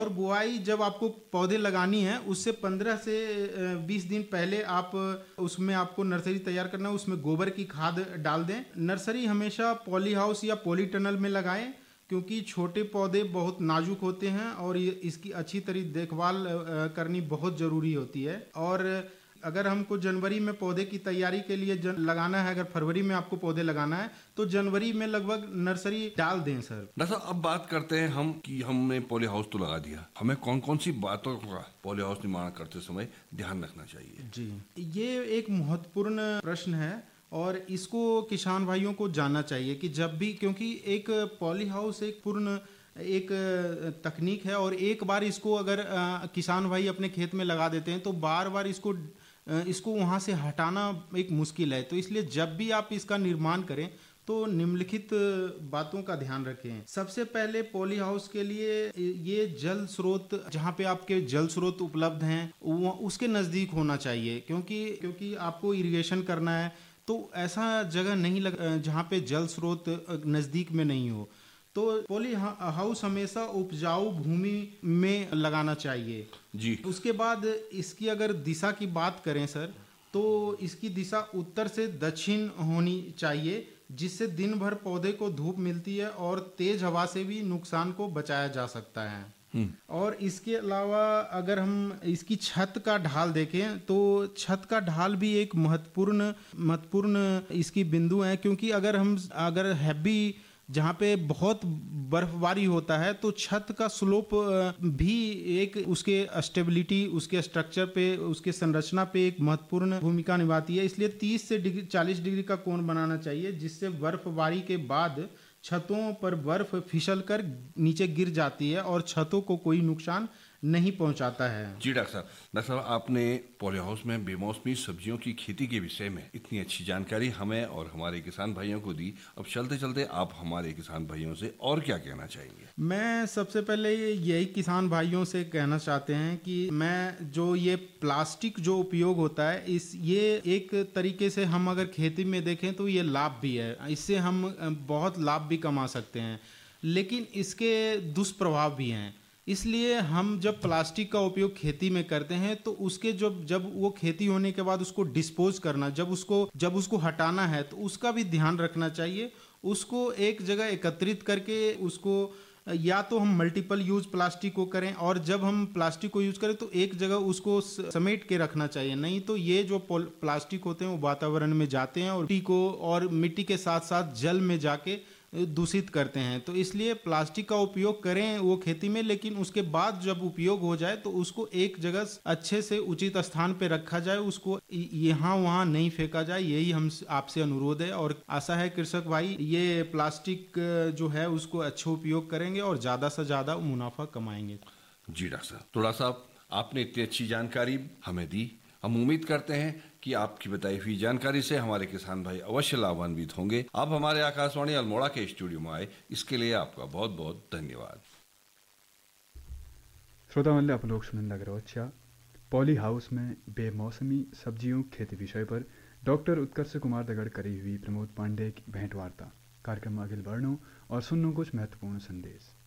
और बुआई जब आपको पौधे लगानी है उससे 15 से 20 दिन पहले आप उसमें आपको नर्सरी तैयार करना है, उसमें गोबर की खाद डाल दें। नर्सरी हमेशा पॉली हाउस या पॉली टनल में लगाएं, क्योंकि छोटे पौधे बहुत नाजुक होते हैं और ये इसकी अच्छी तरह देखभाल करनी बहुत ज़रूरी होती है। और अगर हमको जनवरी में पौधे की तैयारी के लिए लगाना है, अगर फरवरी में आपको पौधे लगाना है तो जनवरी में लगभग नर्सरी डाल दें सर। डॉक्टर साहब, अब बात करते हैं हम कि हमने पॉली हाउस तो लगा दिया, हमें कौन कौन सी बातों का पॉली हाउस निर्माण करते समय ध्यान रखना चाहिए? जी, ये एक महत्वपूर्ण प्रश्न है और इसको किसान भाइयों को जानना चाहिए कि जब भी, क्योंकि एक पॉली हाउस एक तकनीक है और एक बार इसको अगर किसान भाई अपने खेत में लगा देते हैं तो बार बार इसको वहाँ से हटाना एक मुश्किल है। तो इसलिए जब भी आप इसका निर्माण करें तो निम्नलिखित बातों का ध्यान रखें। सबसे पहले पॉली हाउस के लिए ये जल स्रोत, जहाँ पे आपके जल स्रोत उपलब्ध हैं उसके नज़दीक होना चाहिए, क्योंकि आपको इरिगेशन करना है तो ऐसा जगह नहीं जहाँ पे जल स्रोत नज़दीक में नहीं हो। तो पॉली हाउस हमेशा उपजाऊ भूमि में लगाना चाहिए जी। उसके बाद इसकी अगर दिशा की बात करें सर, तो इसकी दिशा उत्तर से दक्षिण होनी चाहिए, जिससे दिन भर पौधे को धूप मिलती है और तेज हवा से भी नुकसान को बचाया जा सकता है। और इसके अलावा अगर हम इसकी छत का ढाल देखें तो छत का ढाल भी एक महत्वपूर्ण इसकी बिंदु है, क्योंकि अगर हैवी जहाँ पे बहुत बर्फबारी होता है तो छत का स्लोप भी एक उसके स्टेबिलिटी, उसके स्ट्रक्चर पे, उसके संरचना पे एक महत्वपूर्ण भूमिका निभाती है। इसलिए 30 से 40 डिग्री का कोण बनाना चाहिए, जिससे बर्फबारी के बाद छतों पर बर्फ फिसल कर नीचे गिर जाती है और छतों को कोई नुकसान नहीं पहुंचाता है। जी डॉक्टर साहब, आपने पॉली हाउस में बेमौसमी सब्जियों की खेती के विषय में इतनी अच्छी जानकारी हमें और हमारे किसान भाइयों को दी। अब चलते चलते आप हमारे किसान भाइयों से और क्या कहना चाहेंगे? मैं सबसे पहले यही किसान भाइयों से कहना चाहते हैं कि ये प्लास्टिक जो उपयोग होता है, ये एक तरीके से हम अगर खेती में देखें तो ये लाभ भी है, इससे हम बहुत लाभ भी कमा सकते हैं, लेकिन इसके दुष्प्रभाव भी हैं। इसलिए हम जब प्लास्टिक का उपयोग खेती में करते हैं तो उसके जब वो खेती होने के बाद उसको डिस्पोज करना, जब उसको हटाना है तो उसका भी ध्यान रखना चाहिए। उसको एक जगह एकत्रित करके उसको, या तो हम मल्टीपल यूज प्लास्टिक को करें, और जब हम प्लास्टिक को यूज करें तो एक जगह उसको समेट के रखना चाहिए, नहीं तो ये जो प्लास्टिक होते हैं वो वातावरण में जाते हैं और मिट्टी के साथ साथ जल में जाके दूषित करते हैं। तो इसलिए प्लास्टिक का उपयोग करें वो खेती में, लेकिन उसके बाद जब उपयोग हो जाए तो उसको एक जगह अच्छे से उचित स्थान पे रखा जाए, उसको यहाँ वहाँ नहीं फेंका जाए। यही हम आपसे अनुरोध है और आशा है कृषक भाई ये प्लास्टिक जो है उसको अच्छे उपयोग करेंगे और ज़्यादा से ज़्यादा मुनाफा कमाएंगे। जी डॉक्टर साहब, तो डॉक्टर साहब आपने इतनी अच्छी जानकारी हमें दी। हम उम्मीद करते हैं कि आपकी बताई हुई जानकारी से हमारे किसान भाई अवश्य लाभान्वित होंगे। आप हमारे आकाशवाणी अल्मोड़ा के स्टूडियो में आए, इसके लिए आपका बहुत बहुत धन्यवाद। श्रोता मल्ले आप लोग सुनने लग रहे पॉली हाउस में बेमौसमी सब्जियों खेती विषय पर डॉक्टर उत्कर्ष कुमार दगड़ करी हुई प्रमोद पांडे की भेंट वार्ता। कार्यक्रम अगिल बढ़नो और सुननो कुछ महत्वपूर्ण संदेश।